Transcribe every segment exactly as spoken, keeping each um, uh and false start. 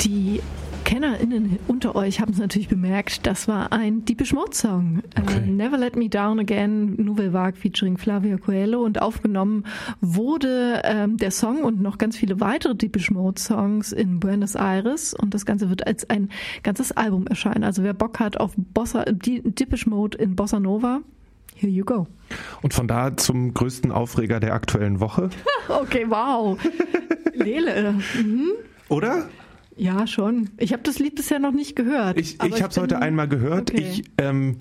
Die KennerInnen unter euch haben es natürlich bemerkt, das war ein Depeche Mode Song. Okay. Uh, Never Let Me Down Again, Nouvelle Vague featuring Flavia Coelho, und aufgenommen wurde ähm, der Song und noch ganz viele weitere Depeche Mode Songs in Buenos Aires, und das Ganze wird als ein ganzes Album erscheinen. Also wer Bock hat auf Bossa, Depeche Mode in Bossa Nova, here you go. Und von da zum größten Aufreger der aktuellen Woche. Okay, wow. Lele. Mhm. Oder? Ja, schon. Ich habe das Lied bisher noch nicht gehört. Ich, ich habe es heute einmal gehört. Okay. Ich, ähm,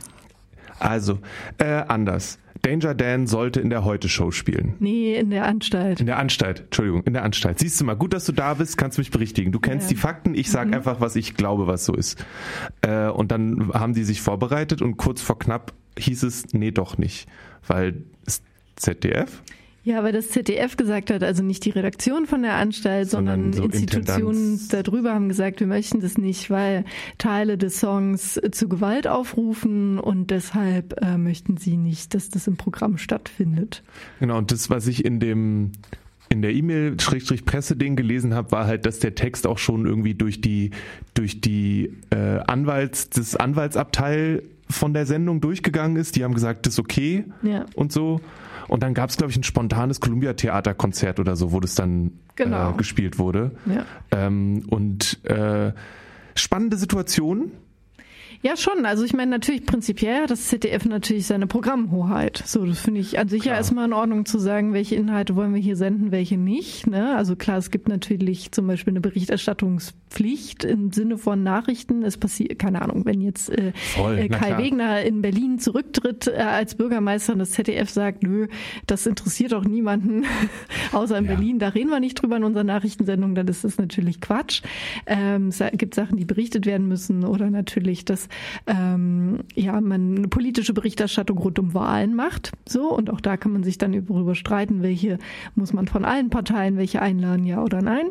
also, äh, anders. Danger Dan sollte in der Heute-Show spielen. Nee, in der Anstalt. In der Anstalt, Entschuldigung, in der Anstalt. Siehst du mal, gut, dass du da bist, kannst mich berichtigen. Du kennst ja die Fakten, ich sag mhm. einfach, was ich glaube, was so ist. Äh, und dann haben die sich vorbereitet und kurz vor knapp hieß es, nee, doch nicht. Weil das Z D F... Ja, weil das Z D F gesagt hat, also nicht die Redaktion von der Anstalt, sondern, sondern so Institutionen darüber haben gesagt, wir möchten das nicht, weil Teile des Songs zu Gewalt aufrufen, und deshalb äh, möchten sie nicht, dass das im Programm stattfindet. Genau, und das, was ich in dem in der E-Mail-Presse-Ding gelesen habe, war halt, dass der Text auch schon irgendwie durch die durch die äh, Anwalts, das Anwaltsabteil von der Sendung durchgegangen ist. Die haben gesagt, das ist okay ja. und so. Und dann gab es, glaube ich, ein spontanes Columbia-Theater-Konzert oder so, wo das dann genau. äh, gespielt wurde. Ja. Ähm, und äh, spannende Situation. Ja, schon. Also ich meine, natürlich prinzipiell hat das Z D F natürlich seine Programmhoheit. So, das finde ich an sich klar. Ja erstmal in Ordnung zu sagen, welche Inhalte wollen wir hier senden, welche nicht. Ne? Also klar, es gibt natürlich zum Beispiel eine Berichterstattungspflicht im Sinne von Nachrichten. Es passiert, keine Ahnung, wenn jetzt äh, Voll, äh, Kai Wegner in Berlin zurücktritt äh, als Bürgermeister und das Z D F sagt, nö, das interessiert doch niemanden, außer in ja. Berlin, da reden wir nicht drüber in unserer Nachrichtensendung, dann ist das natürlich Quatsch. Ähm, es gibt Sachen, die berichtet werden müssen, oder natürlich das Ähm, ja, man eine politische Berichterstattung rund um Wahlen macht. So, und auch da kann man sich dann darüber streiten, welche muss man von allen Parteien, welche einladen, ja oder nein.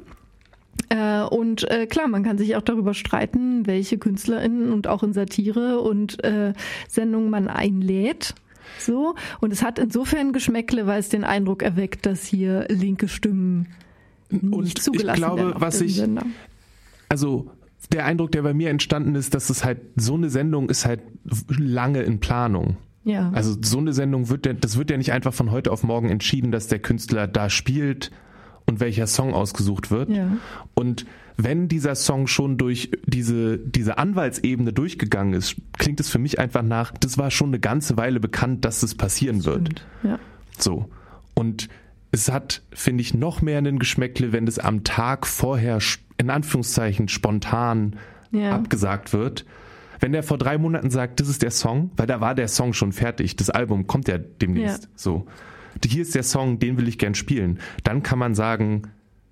Äh, und äh, klar, man kann sich auch darüber streiten, welche KünstlerInnen und auch in Satire und äh, Sendungen man einlädt. So, und es hat insofern Geschmäckle, weil es den Eindruck erweckt, dass hier linke Stimmen nicht und zugelassen ich glaube, werden auf was dem ich, Sender. Also der Eindruck, der bei mir entstanden ist, dass es halt, so eine Sendung ist halt lange in Planung. Ja. Also so eine Sendung wird ja, das wird ja nicht einfach von heute auf morgen entschieden, dass der Künstler da spielt und welcher Song ausgesucht wird. Ja. Und wenn dieser Song schon durch diese, diese Anwaltsebene durchgegangen ist, klingt es für mich einfach nach, das war schon eine ganze Weile bekannt, dass das passieren das wird. Stimmt. Ja. So. Und es hat, finde ich, noch mehr einen Geschmäckle, wenn das am Tag vorher in Anführungszeichen spontan ja. abgesagt wird. Wenn der vor drei Monaten sagt, das ist der Song, weil da war der Song schon fertig, das Album kommt ja demnächst. Ja. So, hier ist der Song, den will ich gern spielen. Dann kann man sagen,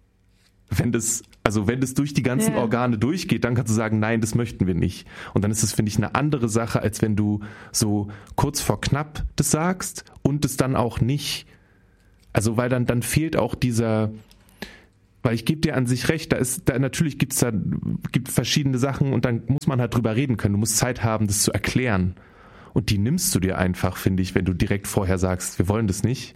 wenn das, also wenn das durch die ganzen ja. Organe durchgeht, dann kannst du sagen, nein, das möchten wir nicht. Und dann ist das, finde ich, eine andere Sache, als wenn du so kurz vor knapp das sagst und es dann auch nicht. Also weil dann, dann fehlt auch dieser, weil ich gebe dir an sich recht, da ist, da natürlich gibt's da, gibt verschiedene Sachen und dann muss man halt drüber reden können. Du musst Zeit haben, das zu erklären. Und die nimmst du dir einfach, finde ich, wenn du direkt vorher sagst, wir wollen das nicht.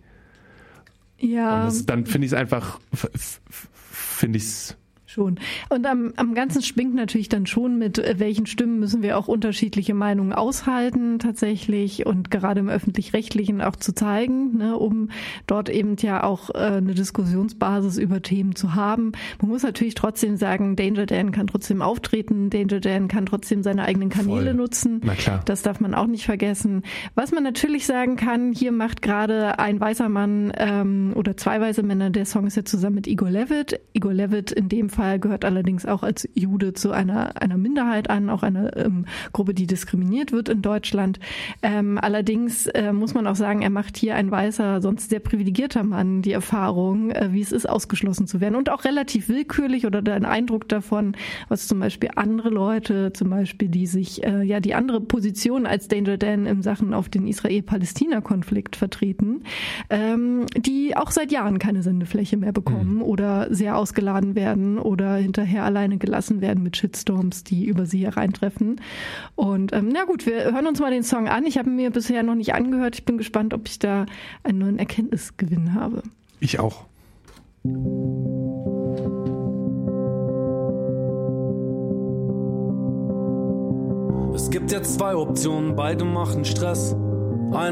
Ja. Und das, dann finde ich es einfach, finde ich es schon. Und am, am Ganzen schwingt natürlich dann schon mit, welchen Stimmen müssen wir auch unterschiedliche Meinungen aushalten tatsächlich und gerade im Öffentlich-Rechtlichen auch zu zeigen, ne, um dort eben ja auch äh, eine Diskussionsbasis über Themen zu haben. Man muss natürlich trotzdem sagen, Danger Dan kann trotzdem auftreten, Danger Dan kann trotzdem seine eigenen Kanäle Voll. nutzen. Na klar. Das darf man auch nicht vergessen. Was man natürlich sagen kann, hier macht gerade ein weißer Mann ähm, oder zwei weiße Männer, der Song ist ja zusammen mit Igor Levit. Igor Levit in dem Fall gehört allerdings auch als Jude zu einer, einer Minderheit an, auch einer ähm, Gruppe, die diskriminiert wird in Deutschland. Ähm, allerdings äh, muss man auch sagen, er macht hier ein weißer, sonst sehr privilegierter Mann die Erfahrung, äh, wie es ist, ausgeschlossen zu werden. Und auch relativ willkürlich oder den Eindruck davon, was zum Beispiel andere Leute, zum Beispiel die sich, äh, ja, die andere Position als Danger Dan im Sachen auf den Israel-Palästina-Konflikt vertreten, ähm, die auch seit Jahren keine Sendefläche mehr bekommen mhm. oder sehr ausgeladen werden oder hinterher alleine gelassen werden mit Shitstorms, die über sie hereintreffen. Und ähm, na gut, wir hören uns mal den Song an. Ich habe ihn mir bisher noch nicht angehört. Ich bin gespannt, ob ich da einen neuen Erkenntnisgewinn habe. Ich auch. Es gibt jetzt zwei Optionen, beide machen Stress.